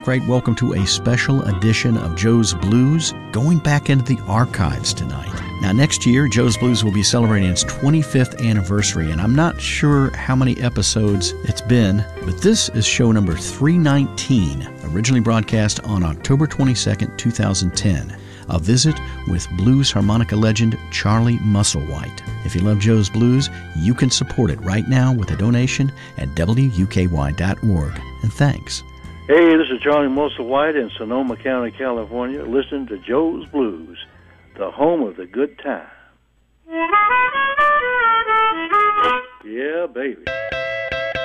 Great, welcome to a special edition of Joe's Blues, going back into the archives tonight. Now, next year, Joe's Blues will be celebrating its 25th anniversary, and I'm not sure how many episodes it's been, but this is show number 319, originally broadcast on October 22nd, 2010. A visit with blues harmonica legend Charlie Musselwhite. If you love Joe's Blues, you can support it right now with a donation at WUKY.org. And thanks. Hey, this is Charlie Musselwhite in Sonoma County, California. Listen to Joe's Blues, the home of the good time. Yeah, baby.